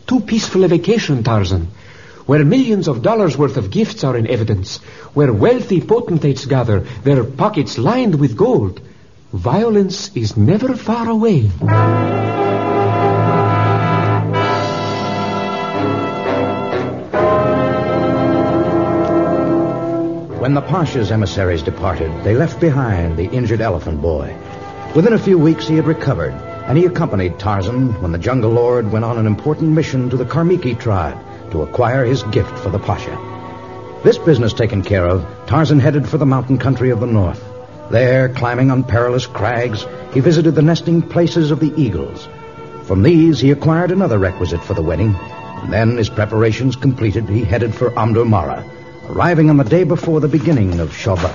too peaceful a vacation, Tarzan. Where millions of dollars worth of gifts are in evidence, where wealthy potentates gather, their pockets lined with gold, violence is never far away. When the Pasha's emissaries departed, they left behind the injured elephant boy. Within a few weeks, he had recovered, and he accompanied Tarzan when the jungle lord went on an important mission to the Karmiki tribe to acquire his gift for the Pasha. This business taken care of, Tarzan headed for the mountain country of the north. There, climbing on perilous crags, he visited the nesting places of the eagles. From these, he acquired another requisite for the wedding, and then, his preparations completed, he headed for Omdurmara, arriving on the day before the beginning of Shawbat.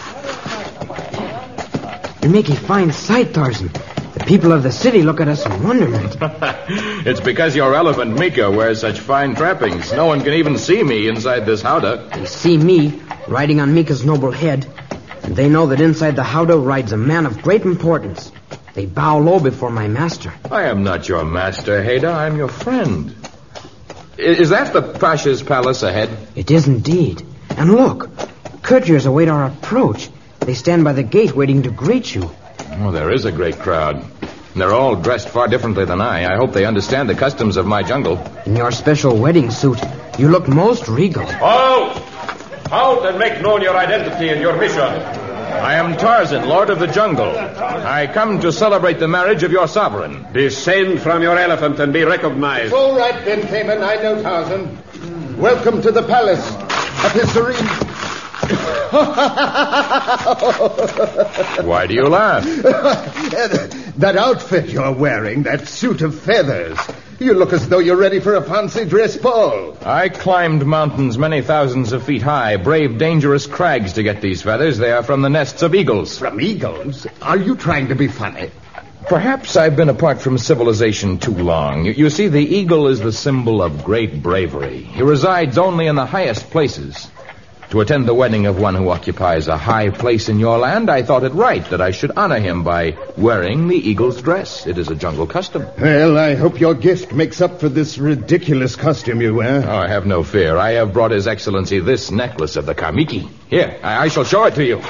You make a fine sight, Tarzan. The people of the city look at us in wonderment. It's because your elephant Mika wears such fine trappings. No one can even see me inside this howdah. They see me riding on Mika's noble head, and they know that inside the howdah rides a man of great importance. They bow low before my master. I am not your master, Haida. I'm your friend. Is that the Pasha's palace ahead? It is indeed. And look, courtiers await our approach. They stand by the gate waiting to greet you. Oh, there is a great crowd. They're all dressed far differently than I. I hope they understand the customs of my jungle. In your special wedding suit, you look most regal. Halt! Halt and make known your identity and your mission. I am Tarzan, Lord of the Jungle. I come to celebrate the marriage of your sovereign. Descend from your elephant and be recognized. It's all right, Ben Cayman. I know Tarzan. Welcome to the palace of His Serene... Why do you laugh? That outfit you're wearing, that suit of feathers. You look as though you're ready for a fancy dress ball. I climbed mountains many thousands of feet high, braved dangerous crags to get these feathers. They are from the nests of eagles. From eagles? Are you trying to be funny? Perhaps I've been apart from civilization too long. You see, the eagle is the symbol of great bravery. He resides only in the highest places. To attend the wedding of one who occupies a high place in your land, I thought it right that I should honor him by wearing the eagle's dress. It is a jungle custom. Well, I hope your gift makes up for this ridiculous costume you wear. Oh, I have no fear. I have brought His Excellency this necklace of the Karmiki. Here, I shall show it to you.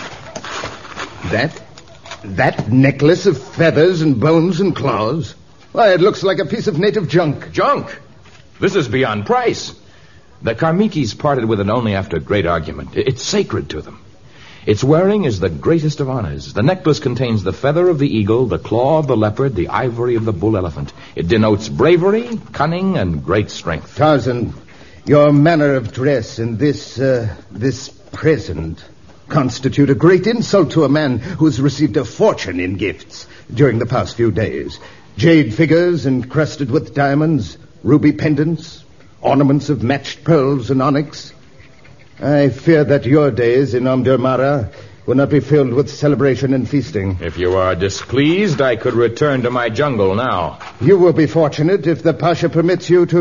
That necklace of feathers and bones and claws? Why, it looks like a piece of native junk. Junk? This is beyond price. The Karmikis parted with it only after great argument. It's sacred to them. Its wearing is the greatest of honors. The necklace contains the feather of the eagle, the claw of the leopard, the ivory of the bull elephant. It denotes bravery, cunning, and great strength. Tarzan, your manner of dress and this present constitute a great insult to a man who's received a fortune in gifts during the past few days. Jade figures encrusted with diamonds, ruby pendants, ornaments of matched pearls and onyx. I fear that your days in Omdurmara will not be filled with celebration and feasting. If you are displeased, I could return to my jungle now. You will be fortunate if the Pasha permits you to